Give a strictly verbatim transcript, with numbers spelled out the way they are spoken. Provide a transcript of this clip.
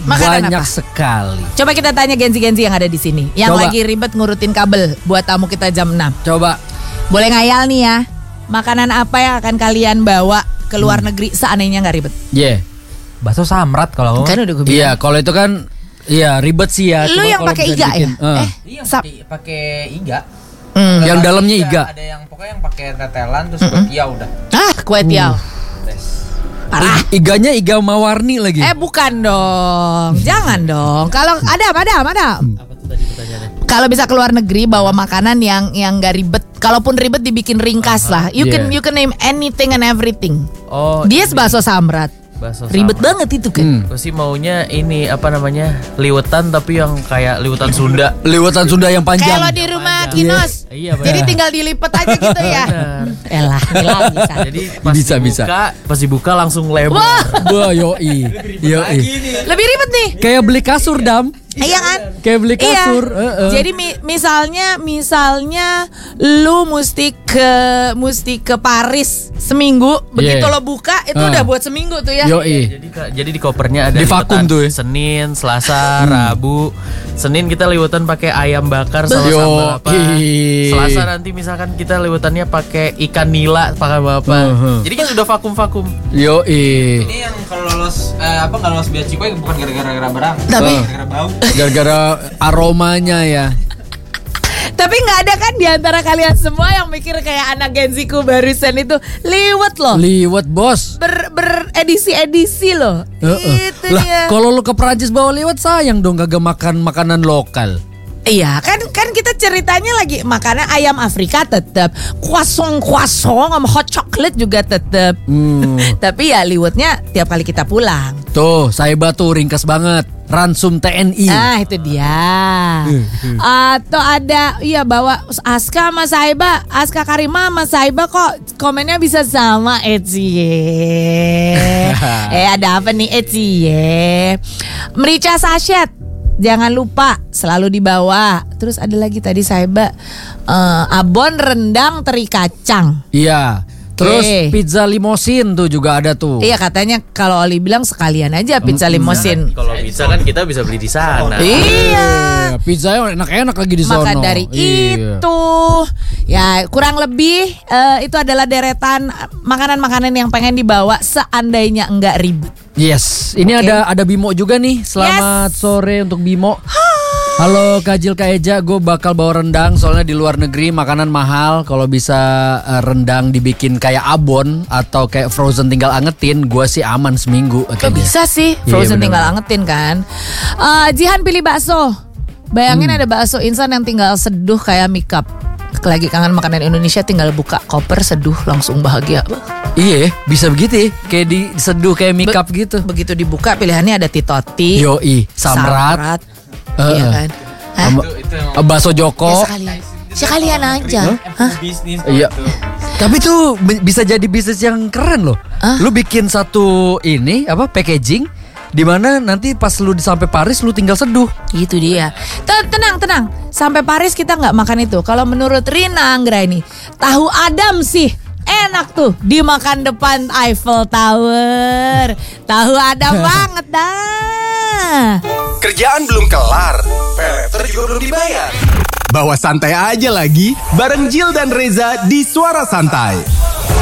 Makanan banyak apa? sekali. Coba kita tanya Genzi-Genzi yang ada di sini, yang Coba. lagi ribet ngurutin kabel buat tamu kita jam enam. Coba. Boleh ngayal nih ya. Makanan apa yang akan kalian bawa ke luar Hmm. negeri seandainya nggak ribet? Yeah. Bakso samrat kalau Kan udah gue bilang. Iya, kalau itu kan iya ribet sih ya. Lu Cuma yang kalau pakai bisa iga ya? dibikin, eh. Eh, Iya, sap. pakai pakai iga. Hmm. Yang dalamnya iga. Ada yang pokoknya yang pakai tetelan terus kuetia udah. Ah, kue tiaw. Best. Parah. I- iganya iga mawarni lagi. Eh bukan dong, jangan dong. Kalau ada, ada, ada. Apa tuh tadi pertanyaannya? Kalau bisa keluar negeri bawa makanan yang yang nggak ribet. Kalaupun ribet dibikin ringkas lah. You Yeah. can you can name anything and everything. Oh, Dia ini. bakso samrat. Bakso Ribet samrat. banget itu kan. Hmm. Gue sih maunya ini apa namanya liwetan tapi yang kayak liwetan Sunda. Liwetan Sunda yang panjang. Kalau di rumah Panjang. Kinos. Iya, benar. Jadi tinggal dilipet aja gitu ya. Benar. Elah, elah bisa. Jadi pas Bisa, dibuka, bisa. pas dibuka langsung lebar. Wah, Wah, yoi. Yoi. lebih ribet nih. Kayak beli kasur, Dam. Iya kan? Kayak beli kasur. Iya. eh, eh. Jadi mi- misalnya misalnya lu mesti ke mesti ke Paris seminggu, begitu Yeah. lo buka itu Ah. udah buat seminggu tuh ya. Yoi. Jadi ka- jadi di kopernya ada Di vakum liwetan tuh ya. Senin, Selasa, Rabu. Senin kita liwetan pakai ayam bakar sama Yo, sambal apa. ih. Selasa nanti misalkan kita liwetannya pakai ikan nila pakai apa. Uh-huh. Jadi kan sudah vakum-vakum. Yoi. Ini yang kalau lolos eh, apa nggak lolos bea cukai bukan gara-gara barang. Tapi- gara-gara bau. Gara-gara aromanya ya. Tapi nggak ada kan di antara kalian semua yang mikir kayak anak Genziku barusan itu liwet loh. Liwet, Bos. Ber beredisi-edisi loh. Heeh. Itu Lah, dia. kalau lu ke Perancis bawa liwet sayang dong kagak makan makanan lokal. Iya kan kan kita ceritanya lagi makanan ayam Afrika tetap, croissant croissant sama hot chocolate juga tetap. Hmm. Tapi ya liwetnya tiap kali kita pulang. Tuh, saya batu ringkas banget. Ransum T N I. Ah itu dia. Atau ada iya bawa Aska sama Saiba, Aska Karima sama Saiba kok komennya bisa sama Ecie. Eh ada apa nih Ecie? Merica sachet. Jangan lupa selalu dibawa. Terus ada lagi tadi Saiba eh, abon rendang teri kacang. Iya. Terus Oke. pizza limosin tuh juga ada tuh. Iya katanya kalau Oli bilang sekalian aja pizza limosin. Kalau bisa kan kita bisa beli di sana. Iya. Eh, pizzanya enak-enak lagi di Maka sono. dari Iya. itu ya kurang lebih eh, itu adalah deretan makanan-makanan yang pengen dibawa seandainya enggak ribet. Yes, ini Oke. ada ada Bimo juga nih. Selamat sore untuk Bimo. Halo Kajil Kak Eja, gue bakal bawa rendang soalnya di luar negeri makanan mahal. Kalau bisa eh, rendang dibikin kayak abon atau kayak frozen tinggal angetin, gue sih aman seminggu. Kok katanya. bisa sih Iya, frozen bener. tinggal angetin kan. Eh, Jihan pilih bakso. Bayangin Hmm. ada bakso instan yang tinggal seduh kayak makeup. Lagi kangen makanan Indonesia tinggal buka koper seduh langsung bahagia. Iya, bisa begitu ya. Kayak diseduh kayak makeup gitu. Begitu dibuka pilihannya ada titoti, Yoi, samrat, Eh, iya eh. kan. Hah? sama- eh, bakso Ya Joko. sekalian, sekalian aja. Hah? Bisnis Iya. Tapi tuh bi- bisa jadi bisnis yang keren loh. Ah? Lu bikin satu ini apa packaging di mana nanti pas lu sampai Paris lu tinggal seduh. Itu dia. Ten- Tenang, tenang. Sampai Paris kita nggak makan itu. Kalau menurut Rina Anggraini, tahu Adam sih enak tuh dimakan depan Eiffel Tower. Tahu Adam banget dah. Kerjaan belum kelar, peleter juga belum dibayar. Bawa santai aja lagi, bareng Jill dan Reza di Suara Santai.